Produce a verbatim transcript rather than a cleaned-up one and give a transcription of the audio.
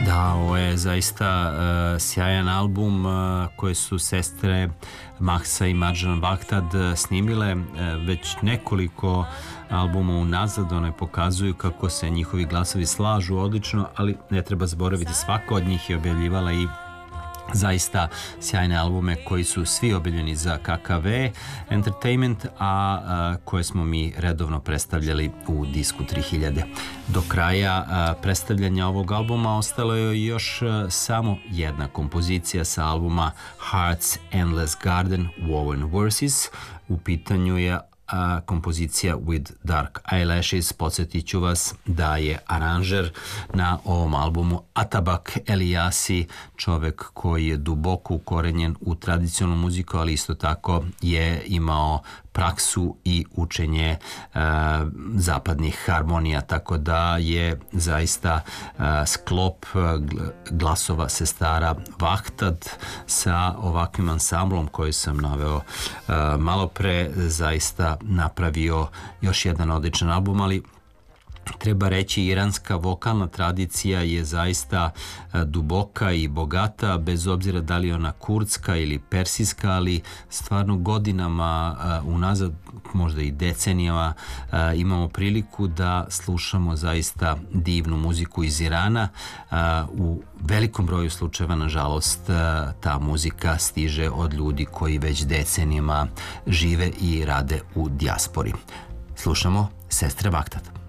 Da, ovo je zaista uh, sjajan album uh, koje su sestre Mahsa i Marjan Vahtad snimile uh, već nekoliko albuma unazad. One pokazuju kako se njihovi glasovi slažu odlično, ali ne treba zaboraviti, svaka od njih je objavljivala i zaista sjajne albume koji su svi objavljeni za K K V Entertainment, a, a koje smo mi redovno predstavljali u Disku tri hiljade. Do kraja a, predstavljanja ovog albuma ostalo je još a, samo jedna kompozicija sa albuma Heart's Endless Garden Woven Verses. U pitanju je a, kompozicija With Dark Eyelashes. Podsjetit ću vas da je aranžer na ovom albumu Atabak Eliasi, čovek koji je duboko ukorenjen u tradicionalnu muziku, ali isto tako je imao praksu i učenje e, zapadnih harmonija, tako da je zaista e, sklop glasova sestara Vahtad sa ovakvim ansamblom koji sam naveo e, malo pre zaista napravio još jedan odličan album. Ali treba reći, iranska vokalna tradicija je zaista duboka i bogata, bez obzira da li je ona kurdska ili persijska, ali stvarno godinama unazad, možda i decenijama, imamo priliku da slušamo zaista divnu muziku iz Irana. U velikom broju slučajeva, nažalost, ta muzika stiže od ljudi koji već decenijama žive i rade u dijaspori. Slušamo sestre Vahtad.